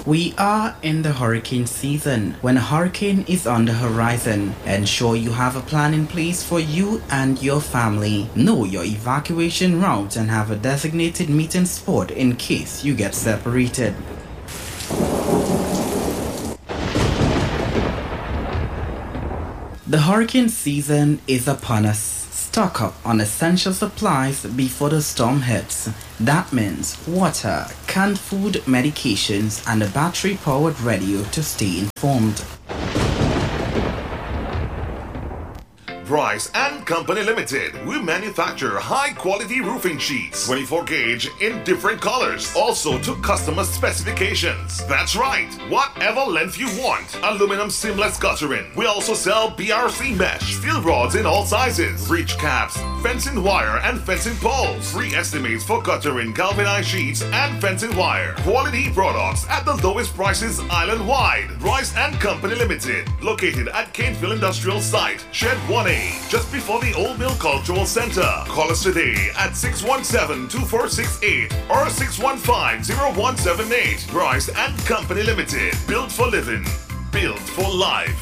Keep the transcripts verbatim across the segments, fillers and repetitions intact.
We are in the hurricane season. When a hurricane is on the horizon, ensure you have a plan in place for you and your family. Know your evacuation route and have a designated meeting spot in case you get separated. The hurricane season is upon us. Stock up on essential supplies before the storm hits. That means water, canned food, medications, and a battery-powered radio to stay informed. Bryce and Company Limited. We manufacture high-quality roofing sheets, twenty-four gauge in different colors, also to customer specifications. That's right, whatever length you want. Aluminum seamless guttering. We also sell B R C mesh, steel rods in all sizes, reach caps, fencing wire and fencing poles. Free estimates for guttering, galvanized sheets, and fencing wire. Quality products at the lowest prices island-wide. Bryce and Company Limited, located at Caneville Industrial Site, Shed one A. Just before the Old Mill Cultural Center. Call us today at six one seven, two four six eight or six one five, zero one seven eight. Bryce and Company Limited. Built for living. Built for life.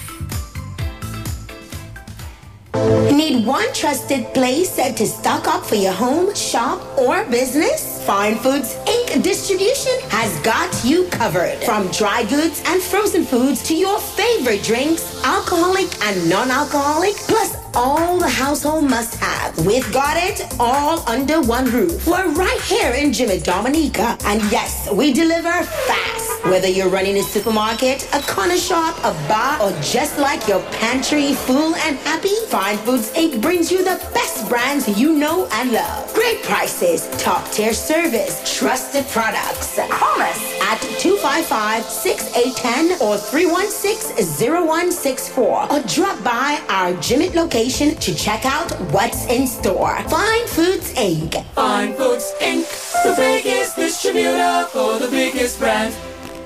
Need one trusted place to stock up for your home, shop, or business? Fine Foods Incorporated Distribution has got you covered. From dry goods and frozen foods to your favorite drinks, alcoholic and non-alcoholic, plus all the household must-have. We've got it all under one roof. We're right here in Jimmy Dominica. And yes, we deliver fast. Whether you're running a supermarket, a corner shop, a bar, or just like your pantry full and happy, Fine Foods Incorporated brings you the best brands you know and love. Great prices, top-tier service, trusted products. Call us at two five five, six eight one zero or three one six, zero one six four or drop by our Jimmy location to check out what's in store. Fine Foods Incorporated. Fine Foods Incorporated, the biggest distributor for the biggest brand.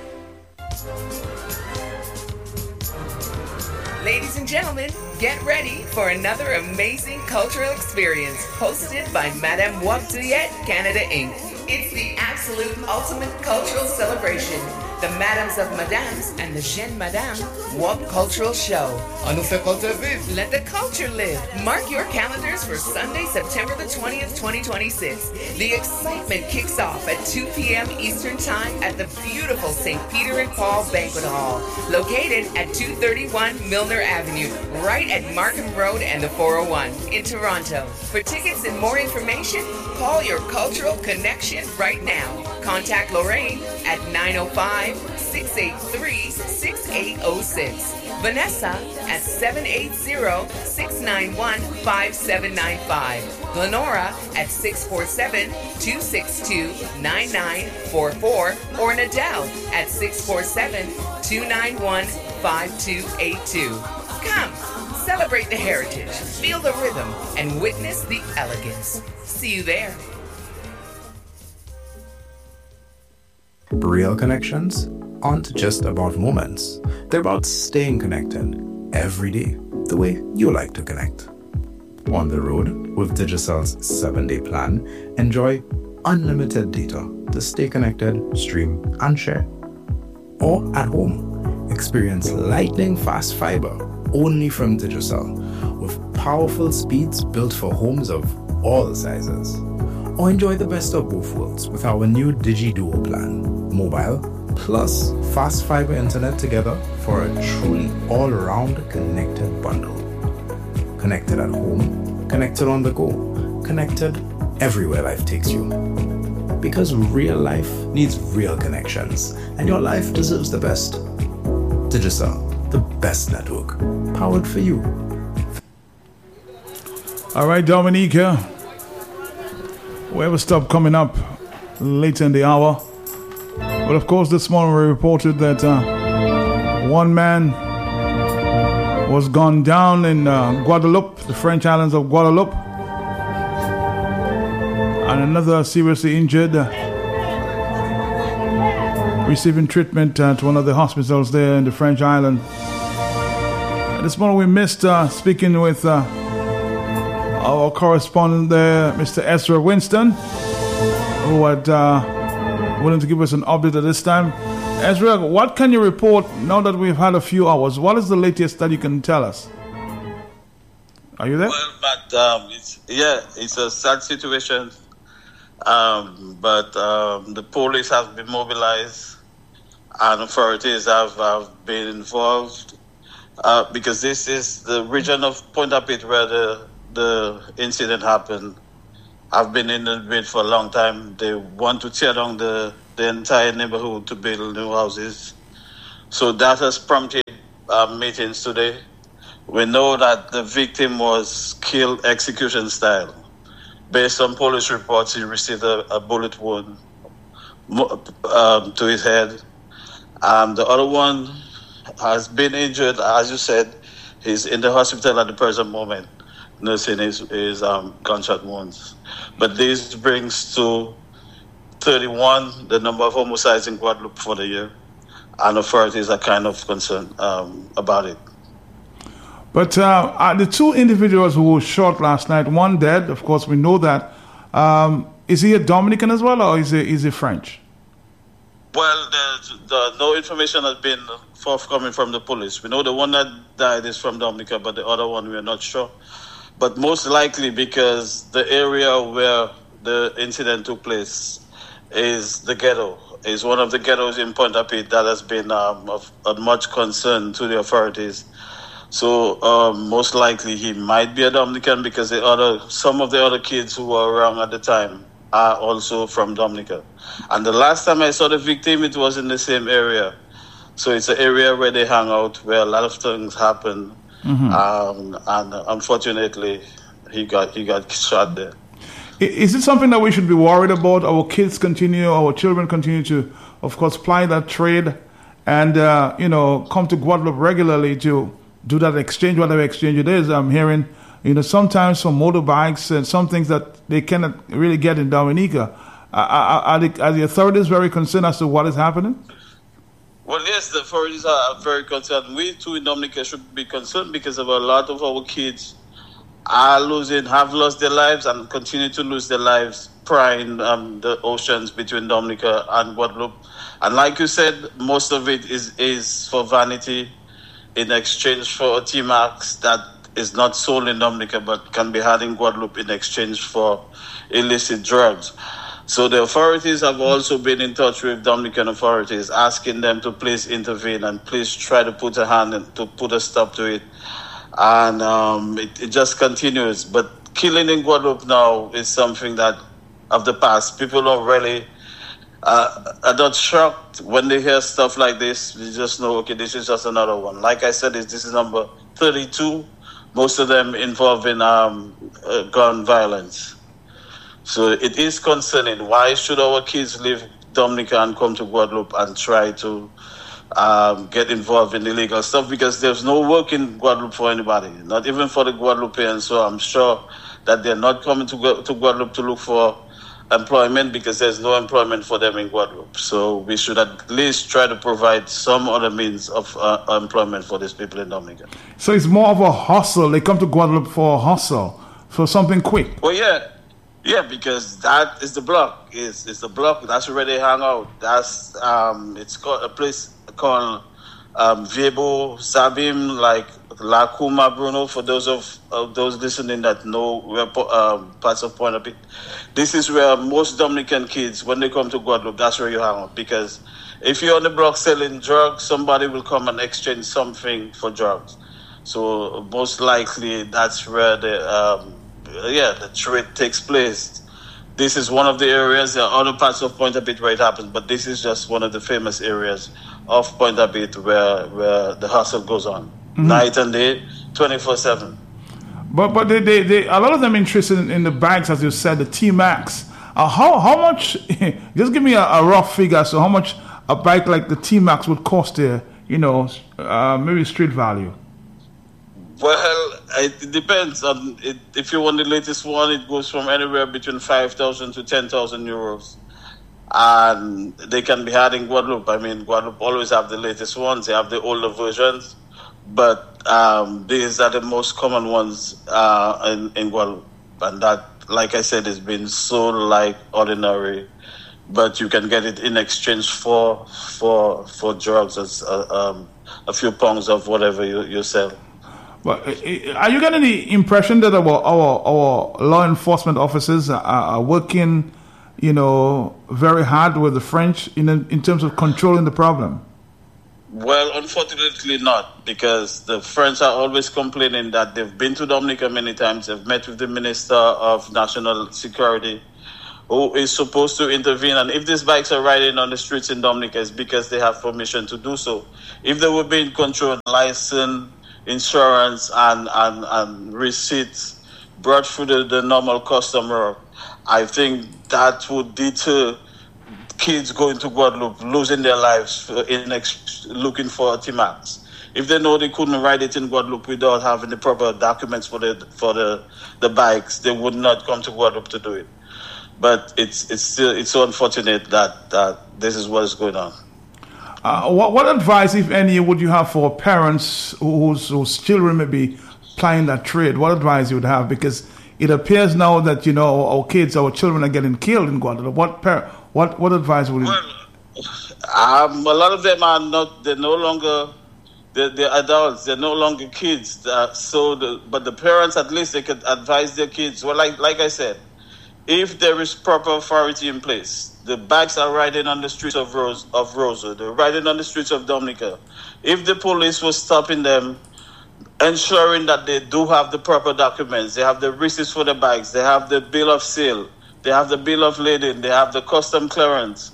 Ladies and gentlemen, get ready for another amazing cultural experience hosted by Madame Waptuyet Canada Incorporated. It's the absolute ultimate cultural celebration. The Madams of Madames and the Jeune Madame Wap Cultural Show. On nous fait culture vive. Let the culture live. Mark your calendars for Sunday, September the twentieth, twenty twenty-six. The excitement kicks off at two p.m. Eastern Time at the beautiful Saint Peter and Paul Banquet Hall, located at two thirty-one Milner Avenue, right at Markham Road and the four oh one in Toronto. For tickets and more information, call your cultural connection right now. Contact Lorraine at nine oh five, six eight three, six eight oh six. Vanessa at seven eight zero, six nine one, five seven nine five. Lenora at six four seven, two six two, nine nine four four or Nadell at six four seven, two nine one, five two eight two. Come, celebrate the heritage, feel the rhythm, and witness the elegance. See you there. Real connections aren't just about moments. They're about staying connected every day, the way you like to connect. On the road with Digicel's seven-day plan, enjoy unlimited data to stay connected, stream, and share. Or at home, experience lightning-fast fiber only from Digicel with powerful speeds built for homes of all sizes. Or enjoy the best of both worlds with our new DigiDuo plan. Mobile plus fast fiber internet together for a truly all-around connected bundle. Connected at home, connected on the go, connected everywhere life takes you. Because real life needs real connections, and your life deserves the best. Digicel, the best network, powered for you. All right, Dominica. We have a stop coming up later in the hour. But of course, this morning we reported that uh, one man was gone down in uh, Guadeloupe, the French islands of Guadeloupe, and another seriously injured, uh, receiving treatment at one of the hospitals there in the French island. And this morning we missed uh, speaking with uh, our correspondent there, Mister Ezra Winston, who had uh, willing to give us an update at this time. Ezra, what can you report now that we've had a few hours? What is the latest that you can tell us? Are you there? Well, but um, it's, yeah, it's a sad situation. Um, but um, the police have been mobilized and authorities have, have been involved uh, because this is the region of Pointe-à-Pitre where the, the incident happened. I've been in the bid for a long time. They want to tear down the, the entire neighborhood to build new houses. So that has prompted uh, meetings today. We know that the victim was killed execution style. Based on police reports, he received a, a bullet wound um, to his head. Um, the other one has been injured, as you said. He's in the hospital at the present moment, nursing his, his um, gunshot wounds. But this brings to thirty-one the number of homicides in Guadeloupe for the year, and authorities are kind of concerned um, about it. But uh, uh, the two individuals who were shot last night, one dead, of course, we know that. Um, is he a Dominican as well, or is he, is he French? Well, the, the, no information has been forthcoming from the police. We know the one that died is from Dominica, but the other one we're not sure. But most likely because the area where the incident took place is the ghetto, is one of the ghettos in Pointe-à-Pitre that has been um, of, of much concern to the authorities. So um, most likely he might be a Dominican because the other, some of the other kids who were around at the time are also from Dominica. And the last time I saw the victim, it was in the same area. So it's an area where they hang out, where a lot of things happen. Mm-hmm. Um, and unfortunately, he got he got shot there. Is it something that we should be worried about? Our kids continue, our children continue to, of course, ply that trade and, uh, you know, come to Guadeloupe regularly to do that exchange, whatever exchange it is. I'm hearing, you know, sometimes for motorbikes and some things that they cannot really get in Dominica. Are, are, are, the, are the authorities very concerned as to what is happening? Well, yes, the authorities are very concerned. We too in Dominica should be concerned because of a lot of our kids are losing, have lost their lives and continue to lose their lives prying um, the oceans between Dominica and Guadeloupe. And like you said, most of it is, is for vanity in exchange for a T-Max that is not sold in Dominica but can be had in Guadeloupe in exchange for illicit drugs. So the authorities have also been in touch with Dominican authorities, asking them to please intervene and please try to put a hand and to put a stop to it. And um, it, it just continues. But killing in Guadeloupe now is something that of the past. People don't really uh, are not shocked when they hear stuff like this. They just know, okay, this is just another one. Like I said, this is number thirty-two. Most of them involving um, uh, gun violence. So it is concerning. Why should our kids leave Dominica and come to Guadeloupe and try to um, get involved in illegal stuff? Because there's no work in Guadeloupe for anybody, not even for the Guadeloupeans. So I'm sure that they're not coming to, go, to Guadeloupe to look for employment because there's no employment for them in Guadeloupe. So we should at least try to provide some other means of uh, employment for these people in Dominica. So it's more of a hustle. They come to Guadeloupe for a hustle, for something quick. Well, yeah. Yeah, because that is the block. It's, it's the block. That's where they hang out. That's um, it's called a place called um, Viebo Sabim, like La Kuma, Bruno. For those of, of those listening that know where um, parts of Pointe-à-Pitre, this is where most Dominican kids, when they come to Guadeloupe, that's where you hang out. Because if you're on the block selling drugs, somebody will come and exchange something for drugs. So most likely that's where the um, yeah, the trade takes place. This is one of the areas. There are other parts of Pointe-à-Pitre where it happens, but this is just one of the famous areas of Pointe-à-Pitre where where the hustle goes on, mm-hmm. night and day, twenty-four seven. But but they, they, they a lot of them interested in, in the bags, as you said, the T-Max. Uh, how how much? Just give me a, a rough figure. So how much a bike like the T-Max would cost there? You know, uh, maybe street value. Well, it depends on it. If you want the latest one, it goes from anywhere between five thousand to ten thousand euros, and they can be had in Guadeloupe. I mean, Guadeloupe always have the latest ones. They have the older versions, but um, these are the most common ones uh, in, in Guadeloupe, and that, like I said, has been so like ordinary but you can get it in exchange for for for drugs, as uh, um, a few pounds of whatever you, you sell. But are you getting the impression that our our, our law enforcement officers are, are working, you know, very hard with the French in in terms of controlling the problem? Well, unfortunately not, because the French are always complaining that they've been to Dominica many times. They've met with the Minister of National Security, who is supposed to intervene. And if these bikes are riding on the streets in Dominica, it's because they have permission to do so. If they were being controlled, license, insurance, and, and, and receipts brought through the, the normal customer, I think that would deter kids going to Guadeloupe, losing their lives in ex- looking for a T-Max. If they know they couldn't ride it in Guadeloupe without having the proper documents for the for the, the bikes, they would not come to Guadeloupe to do it. But it's it's still it's so unfortunate that, that this is what is going on. Uh, what what advice, if any, would you have for parents whose whose children may be plying that trade? What advice you would have? Because it appears now that, you know, our kids, our children are getting killed in Guadeloupe. What par- what what advice would you? Well, um, a lot of them are not. They're no longer. They're, they're adults. They're no longer kids. Uh, so, the, but the parents, at least, they could advise their kids. Well, like like I said, if there is proper authority in place, the bikes are riding on the streets of Rose of Roseau. They're riding on the streets of Dominica. If the police was stopping them, ensuring that they do have the proper documents, they have the receipts for the bikes, they have the bill of sale, they have the bill of lading, they have the custom clearance.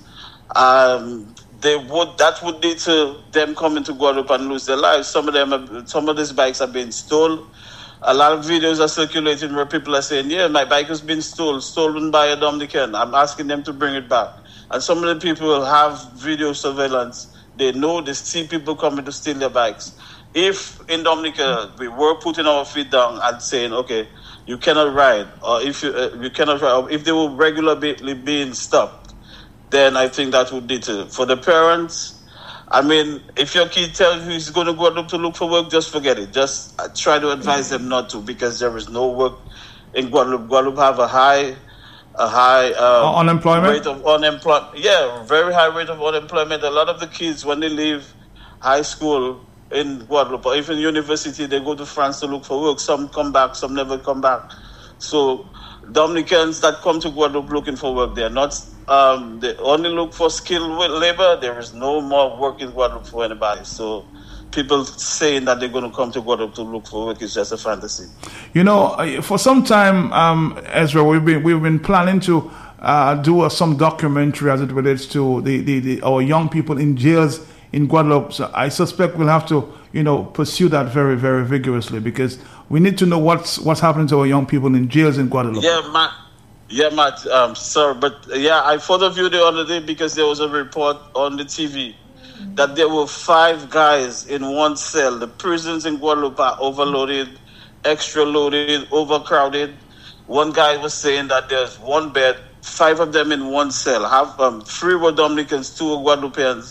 Um, they would that would lead to them coming to Guadeloupe and lose their lives. Some of them, are, some of these bikes are being stolen. A lot of videos are circulating where people are saying, "Yeah, my bike has been stolen, stolen by a Dominican. I'm asking them to bring it back." And some of the people have video surveillance. They know they see people coming to steal their bikes. If in Dominica we were putting our feet down and saying, "Okay, you cannot ride," or if you uh, you cannot ride, or if they were regularly being stopped, then I think that would deter. For the parents, I mean, if your kid tells you he's going to go out to look for work, just forget it. Just uh, try to advise them not to, because there is no work in Guadeloupe. Guadeloupe have a high, a high um, unemployment rate of unemployment. Yeah, very high rate of unemployment. A lot of the kids, when they leave high school in Guadeloupe or even university, they go to France to look for work. Some come back, some never come back. So Dominicans that come to Guadeloupe looking for work, they're not, um, they only look for skilled labor. There is no more work in Guadeloupe for anybody. So people saying that they're going to come to Guadeloupe to look for work is just a fantasy. You know, for some time, um, Ezra, we've been we've been planning to uh, do uh, some documentary as it relates to the, the, the our young people in jails in Guadeloupe. So I suspect we'll have to, you know, pursue that very, very vigorously, because we need to know what's what's happening to our young people in jails in Guadeloupe. Yeah, Matt. Yeah, Matt. Um, sir, but yeah, I photoed you the other day because there was a report on the T V that there were five guys in one cell. The prisons in Guadeloupe are overloaded, extra loaded, overcrowded. One guy was saying that there's one bed, five of them in one cell. Have um, three were Dominicans, two were Guadeloupeans.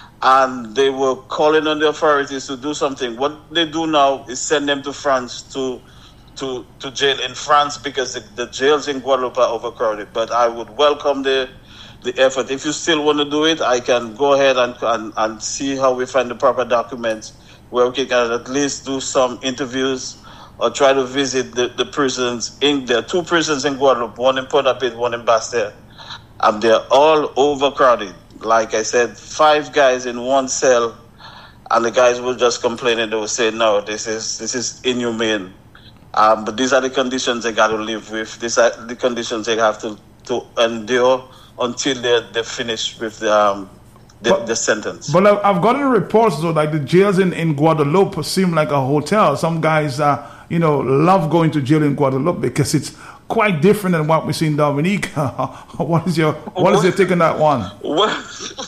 And they were calling on the authorities to do something. What they do now is send them to France to to, to jail in France, because the, the jails in Guadeloupe are overcrowded. But I would welcome the the effort. If you still want to do it, I can go ahead and, and, and see how we find the proper documents where we can at least do some interviews or try to visit the, the prisons. In there are two prisons in Guadeloupe, one in Port-au-Prince, one in Bastia. And they're all overcrowded. Like I said, five guys in one cell, and the guys were just complaining. They were saying, "No, this is this is inhumane." Um, but these are the conditions they got to live with. These are the conditions they have to, to endure until they're, they're finished with the, um, the, but, the sentence. But I've gotten reports, though, like the jails in, in Guadeloupe seem like a hotel. Some guys, uh, you know, love going to jail in Guadeloupe because it's quite different than what we see in Dominica. What is your what is your take on that one? Well,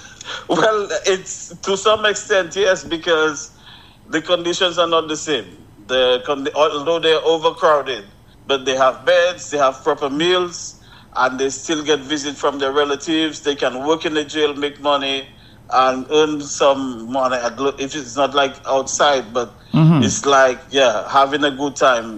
well, it's to some extent yes, because the conditions are not the same. The although they're overcrowded, but they have beds, they have proper meals, and they still get visits from their relatives. They can work in the jail, make money, and earn some money. If it's not like outside, but mm-hmm. it's like yeah, having a good time.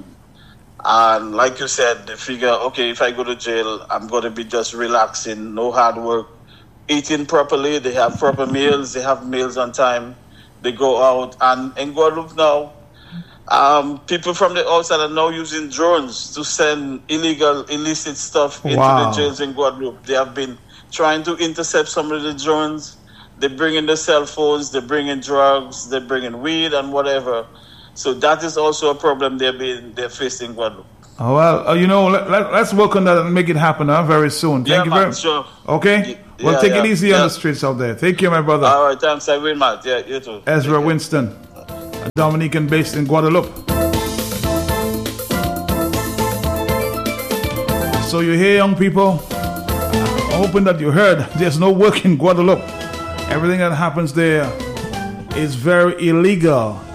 And like you said, they figure, okay, if I go to jail, I'm going to be just relaxing, no hard work. eating properly. They have proper meals. They have meals on time. They go out. And in Guadeloupe now, um, people from the outside are now using drones to send illegal, illicit stuff into Wow. the jails in Guadeloupe. They have been trying to intercept some of the drones. They bring in the cell phones. They bring in drugs. They bring in weed and whatever. So that is also a problem they're being they're facing in Guadeloupe. Oh, well, uh, you know, let, let, let's work on that and make it happen huh, very soon. Thank Yeah, you man, very much. sure. Okay? Y- well, yeah, take it yeah, easy yeah. on the streets out there. Take care, my brother. All right, thanks. I will, Matt. Yeah, you too. Ezra Take care. Winston, a Dominican based in Guadeloupe. So you hear, young people? I'm hoping that you heard there's no work in Guadeloupe. Everything that happens there is very illegal.